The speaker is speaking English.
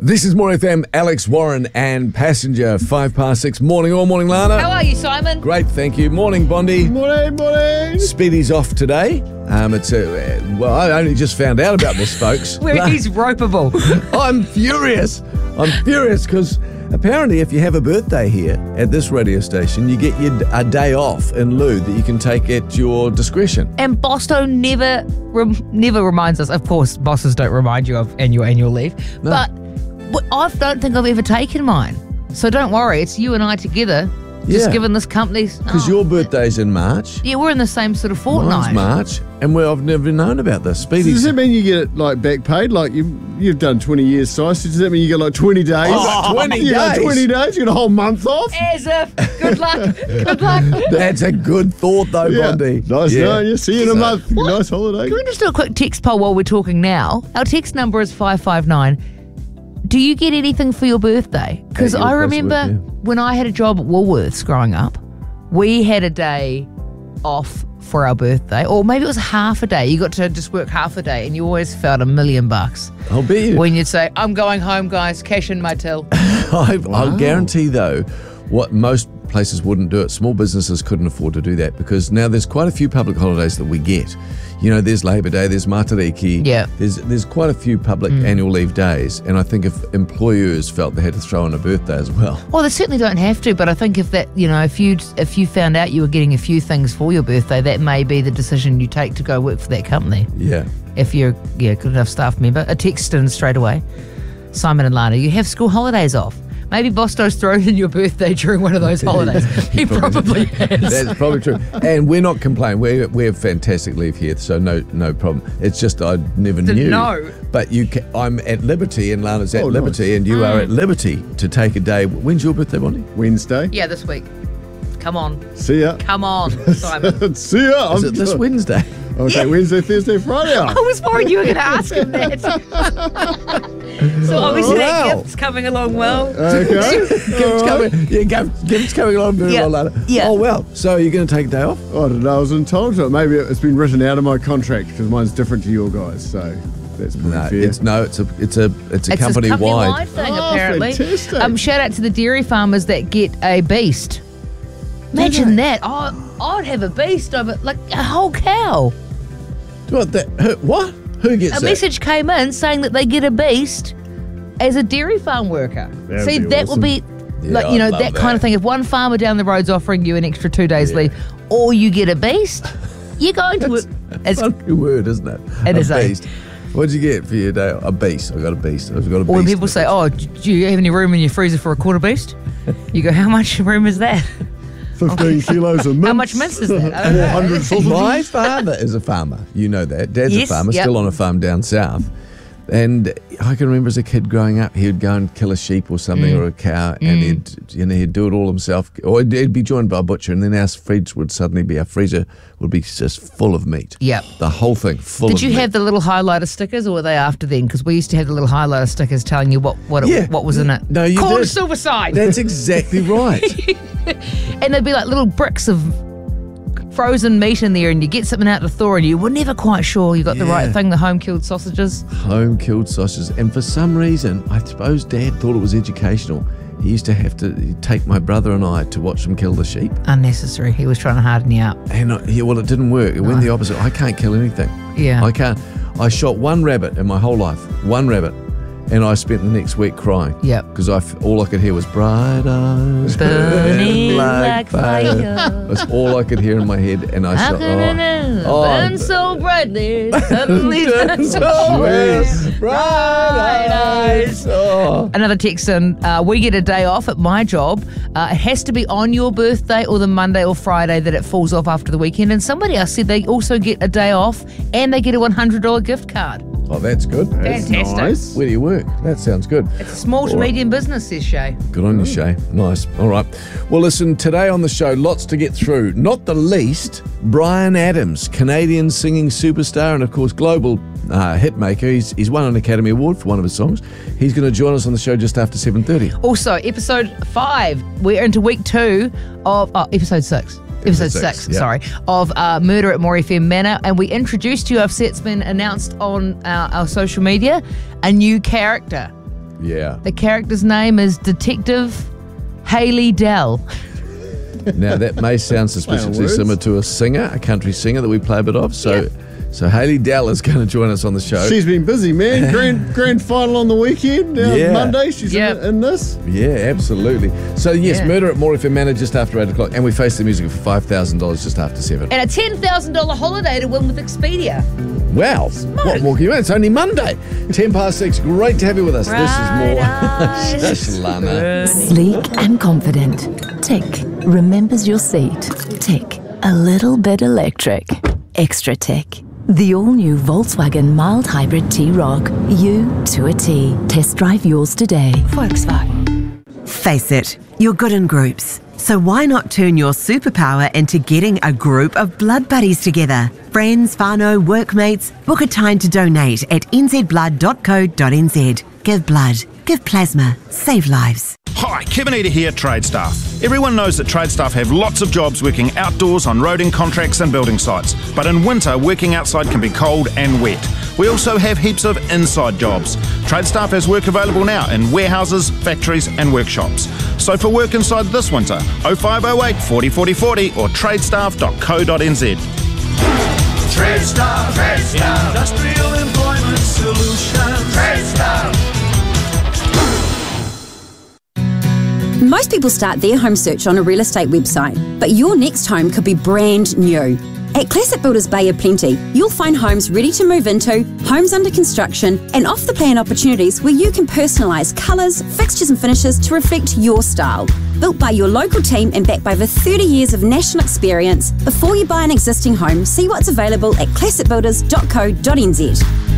This is More FM, Alex Warren and Passenger, 6:05. Morning all, morning Lana. How are you, Simon? Great, thank you. Morning Bondi. Morning. Speedy's off today. Well, I only just found out about this, folks. He's ropeable. I'm furious because apparently if you have a birthday here at this radio station, you get a day off in lieu that you can take at your discretion. And Bosto never reminds us. Of course, bosses don't remind you of annual leave. No. But I don't think I've ever taken mine. So don't worry, it's you and I together. Just given this company... Because your birthday's in March. Yeah, we're in the same sort of fortnight. Mine's March, and I've never known about this. Speedy. Does that mean you get it like back paid? Like you've done 20 years, Sice. Does that mean you get like 20 days? Oh, 20 you days? Got 20 days? You get a whole month off? As if. Good luck. Good luck. That's a good thought though, Bondi. Nice knowing you. See you in a month. What? Nice holiday. Can we just do a quick text poll while we're talking now? Our text number is 559. Do you get anything for your birthday? Because I remember when I had a job at Woolworths growing up, we had a day off for our birthday, or maybe it was half a day. You got to just work half a day, and you always felt $1 million. I'll bet you. When you'd say, I'm going home, guys, cash in my till. I'll guarantee, though, what most places wouldn't do it, small businesses couldn't afford to do that, because now there's quite a few public holidays that we get. You know, there's Labour Day, there's Matariki. Yeah. There's quite a few public annual leave days, and I think if employers felt they had to throw in a birthday as well. Well, they certainly don't have to, but I think if that, you know, if you found out you were getting a few things for your birthday, that may be the decision you take to go work for that company. Yeah. If you're good enough staff member. A text in straight away. Simon and Lana, you have school holidays off. Maybe Bosto's thrown in your birthday during one of those holidays. He probably has. That's probably true. And we're not complaining. We have fantastic leave here, so no problem. It's just I never knew. know. But I'm at liberty, and Lana's at liberty, and you are at liberty to take a day. When's your birthday, Bonnie? Wednesday. Yeah, this week. Come on. See ya. Come on, Simon. See ya. Is it this Wednesday? Okay, Wednesday, Thursday, Friday. I was worried you were going to ask him that. So obviously that gift's coming along well. Okay. Gift's coming along very well, Lana. Yeah. Oh, well. So you're going to take a day off? I don't know. I wasn't told to. Maybe it's been written out of my contract because mine's different to your guys. So that's pretty fair. It's a company-wide. Company-wide thing, apparently. Fantastic. Shout out to the dairy farmers that get a beast. Imagine that. Oh, I'd have a beast of it, like a whole cow. What? Who gets A that? message came in saying that they get a beast as a dairy farm worker. That'd See, be that awesome. would be, Yeah, I'd love that kind of thing. If one farmer down the road's offering you an extra 2 days leave, or you get a beast, you're going to it. It's a funny word, isn't it? It is. Beast. What'd you get for your day? A beast. I got a beast. I've got a beast. Or when people say, "Oh, do you have any room in your freezer for a quarter beast?" You go, "How much room is that?" 15 kilos of mince. How much mince is that? I don't know. 400 sausages. My father is a farmer. You know that. Dad's Yes, a farmer, yep. still on a farm down south. And I can remember as a kid growing up, he would go and kill a sheep or something or a cow, and he'd do it all himself. Or he'd be joined by a butcher, and then our freezer would be just full of meat. Yep. The whole thing full of meat. Did you have the little highlighter stickers, or were they after then? Because we used to have the little highlighter stickers telling you what was in it. No, you Corn did. Silverside. That's exactly right. And there'd be like little bricks of frozen meat in there, and you get something out of the thaw, and you were never quite sure you got the right thing, the home-killed sausages. Home-killed sausages. And for some reason, I suppose Dad thought it was educational. He used to have to take my brother and I to watch them kill the sheep. Unnecessary. He was trying to harden you up. And it didn't work. It went the opposite. I can't kill anything. Yeah. I can't. I shot one rabbit in my whole life. One rabbit. And I spent the next week crying. Yep. Because all I could hear was bright eyes Burning like fire. That's all I could hear in my head. And I How shot. could I know? Burn so brightly, suddenly turn so bright eyes. Oh. Another text in, we get a day off at my job. It has to be on your birthday or the Monday or Friday that it falls off after the weekend. And somebody else said they also get a day off and they get a $100 gift card. Oh, that's good. Fantastic. Nice. Where do you work? That sounds good. It's a small to medium business, says Shay. Good on you, Shay. Nice. All right. Well, listen, today on the show, lots to get through. Not the least, Bryan Adams, Canadian singing superstar and, of course, global hit maker. He's won an Academy Award for one of his songs. He's going to join us on the show just after 7:30. Also, episode 5, we're into week 2 of episode 6. Episode 6, yeah. sorry, of Murder at More FM Manor. And we introduced you, I've said it's been announced on our social media, a new character. Yeah. The character's name is Detective Haley Dell. Now, that may sound suspiciously similar to a country singer that we play a bit of. So Haley Dell is going to join us on the show. She's been busy, man. Grand final on the weekend. Monday, she's in this. Yeah, absolutely. So, yes, Murder at More FM Manor just after 8 o'clock. And we face the music for $5,000 just after 7. And a $10,000 holiday to win with Expedia. Wow. What more can you want? It's only Monday. 10 past 6. Great to have you with us. This is more. Shush, Sleek and confident. Tick. Remembers your seat. Tick. A little bit electric. Extra tick. The all-new Volkswagen mild hybrid T-Roc. You to a T. Test drive yours today. Volkswagen. Face it, you're good in groups. So why not turn your superpower into getting a group of blood buddies together? Friends, whānau, workmates, book a time to donate at nzblood.co.nz. Give blood. Give plasma. Save lives. Hi, Kevin Eder here, Trade Staff. Everyone knows that Trade Staff have lots of jobs working outdoors on roading contracts and building sites. But in winter, working outside can be cold and wet. We also have heaps of inside jobs. Trade Staff has work available now in warehouses, factories and workshops. So for work inside this winter, 0508 40 40 40 or tradestaff.co.nz. Trade Staff. Industrial Employment Solutions. Trade Staff. Most people start their home search on a real estate website, but your next home could be brand new. At Classic Builders Bay of Plenty, you'll find homes ready to move into, homes under construction, and off-the-plan opportunities where you can personalise colours, fixtures and finishes to reflect your style. Built by your local team and backed by over 30 years of national experience, before you buy an existing home, see what's available at classicbuilders.co.nz.